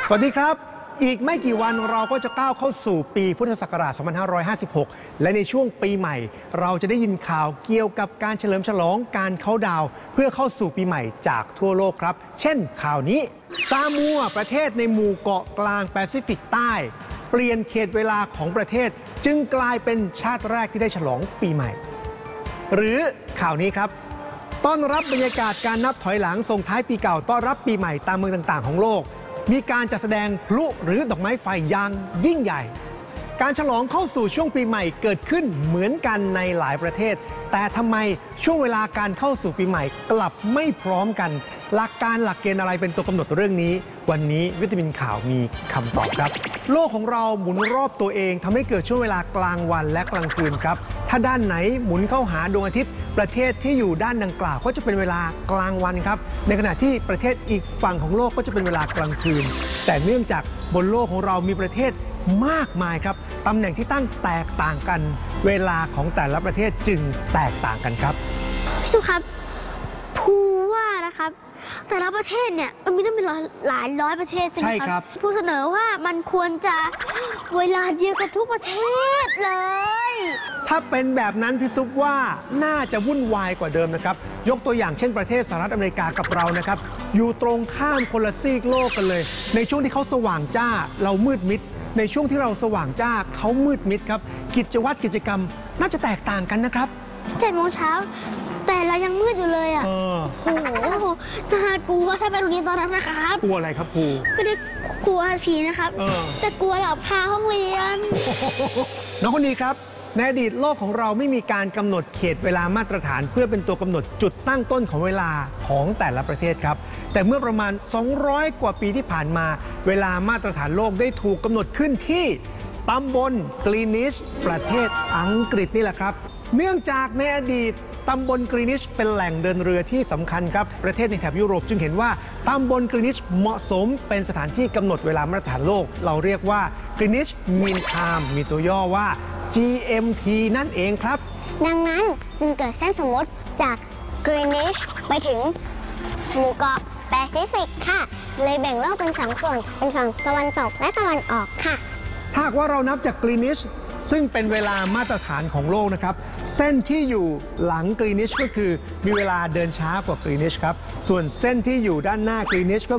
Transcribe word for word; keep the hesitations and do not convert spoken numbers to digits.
สวัสดีครับอีกไม่กี่วันเราก็จะก้าวเข้าสู่ปีพุทธศักราช สองพันห้าร้อยห้าสิบหก และในช่วงปีใหม่เราจะได้ยินข่าวเกี่ยวกับการเฉลิมฉลองการเข้าดาวน์เพื่อเข้าสู่ปีใหม่จากทั่วโลกครับเช่นข่าวนี้ซามัวประเทศในหมู่เกาะกลางแปซิฟิกใต้เปลี่ยนเขตเวลาของประเทศจึงกลายเป็นชาติแรกที่ได้ฉลองปีใหม่หรือข่าวนี้ครับต้อนรับบรรยากาศการนับถอยหลังส่งท้ายปีเก่าต้อนรับปีใหม่ตามเมืองต่างๆของโลกมีการจัดแสดงพลุหรือดอกไม้ไฟอย่างยิ่งใหญ่การฉลองเข้าสู่ช่วงปีใหม่เกิดขึ้นเหมือนกันในหลายประเทศแต่ทำไมช่วงเวลาการเข้าสู่ปีใหม่กลับไม่พร้อมกันหลักการหลักเกณฑ์อะไรเป็นตัวกำหนดเรื่องนี้วันนี้วิตามินข่าวมีคำตอบครับโลกของเราหมุนรอบตัวเองทำให้เกิดช่วงเวลากลางวันและกลางคืนครับถ้าด้านไหนหมุนเข้าหาดวงอาทิตย์ประเทศที่อยู่ด้านดังกล่าวก็จะเป็นเวลากลางวันครับในขณะที่ประเทศอีกฝั่งของโลกก็จะเป็นเวลากลางคืนแต่เนื่องจากบนโลกของเรามีประเทศมากมายครับตำแหน่งที่ตั้งแตกต่างกันเวลาของแต่ละประเทศจึงแตกต่างกันครับพี่สุครับภูว่านะครับแต่ละประเทศเนี่ยมันมีต้องเป็นหลายร้อยประเทศใช่ไหมครับผู้เสนอว่ามันควรจะเวลาเดียวกันทุกประเทศเลยถ้าเป็นแบบนั้นพี่ซุปว่าน่าจะวุ่นวายกว่าเดิมนะครับยกตัวอย่างเช่นประเทศสหรัฐอเมริกากับเรานะครับอยู่ตรงข้ามคนละซีกโลกกันเลยในช่วงที่เขาสว่างจ้าเรามืดมิดในช่วงที่เราสว่างจ้าเขามืดมิดครับกิจวัตรกิจกรรมน่าจะแตกต่างกันนะครับเจ็ดโมงเช้าแต่เรายังมืดอยู่เลยอ่ะโอ้โหน่ากลัวถ้าไปโรงเรียนตอนนั้นนะครับกลัวอะไรครับครูไม่ได้กลัวผีนะครับแต่กลัวหลับคาห้องเรียนน้องคนนี้ครับในอดีตโลกของเราไม่มีการกำหนดเขตเวลามาตรฐานเพื่อเป็นตัวกำหนดจุดตั้งต้นของเวลาของแต่ละประเทศครับแต่เมื่อประมาณสองร้อยกว่าปีที่ผ่านมาเวลามาตรฐานโลกได้ถูกกำหนดขึ้นที่ตำบลกรีนิชประเทศอังกฤษนี่แหละครับเนื่องจากในอดีตตำบลกรีนิชเป็นแหล่งเดินเรือที่สำคัญครับประเทศในแถบยุโรปจึงเห็นว่าตำบลกรีนิชเหมาะสมเป็นสถานที่กำหนดเวลามาตรฐานโลกเราเรียกว่ากรีนิชมีนไทม์มีตัวย่อว่า จี เอ็ม ที นั่นเองครับดังนั้นจึงเกิดเส้นสมมติจากกรีนิชไปถึงหมู่เกาะแปซิฟิกค่ะเลยแบ่งโลกเป็นสองส่วนเป็นฝั่งตะวันตกและตะวันออกค่ะถ้าว่าเรานับจากกรีนิชซึ่งเป็นเวลามาตรฐานของโลกนะครับเส้นที่อยู่หลังกรีนิชก็คือมีเวลาเดินช้ากว่ากรีนิชครับส่วนเส้นที่อยู่ด้านหน้ากรีนิชก็